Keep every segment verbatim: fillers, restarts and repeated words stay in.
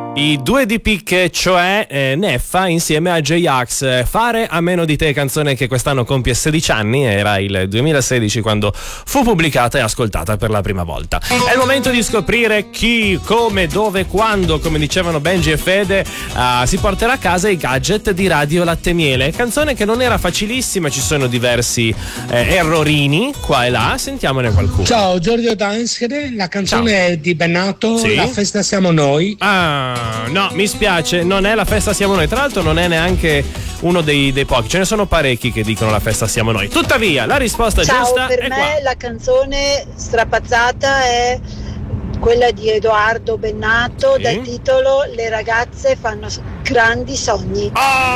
I due di picche, cioè eh, Neffa insieme a J-Ax. Fare a meno di te, canzone che quest'anno compie sedici anni, era il duemilasedici quando fu pubblicata e ascoltata per la prima volta. È il momento di scoprire chi, come, dove, quando, come dicevano Benji e Fede, uh, si porterà a casa i gadget di Radio Latte Miele. Canzone che non era facilissima, ci sono diversi eh, errorini qua e là, sentiamone qualcuno. Ciao, Giorgio Danschere, la canzone Ciao. è di Bennato, Sì? La festa siamo noi. Ah, no, mi spiace, non è La festa siamo noi. Tra l'altro non è neanche uno dei, dei pochi, ce ne sono parecchi che dicono La festa siamo noi. Tuttavia, la risposta Ciao, giusta per è me qua. la canzone strapazzata è quella di Edoardo Bennato, Sì. dal titolo Le ragazze fanno grandi sogni.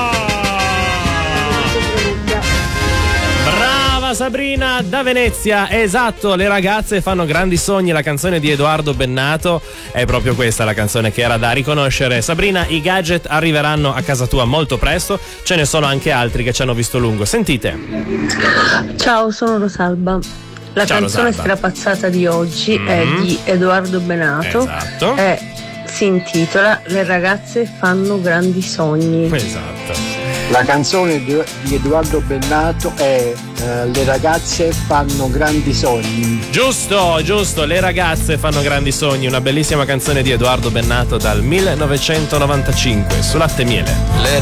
Brava Sabrina da Venezia, esatto, le ragazze fanno grandi sogni, la canzone di Edoardo Bennato è proprio questa la canzone che era da riconoscere. Sabrina, i gadget arriveranno a casa tua molto presto, ce ne sono anche altri che ci hanno visto lungo, sentite. Ciao, sono Rosalba. La Ciao, canzone Rosalba. strapazzata di oggi Mm-hmm. è di Edoardo Bennato. Esatto. E si intitola Le ragazze fanno grandi sogni. Esatto. La canzone di di Edoardo Bennato è eh, Le ragazze fanno grandi sogni. Giusto, giusto, le ragazze fanno grandi sogni, una bellissima canzone di Edoardo Bennato dal millenovecentonovantacinque su Latte Miele. Le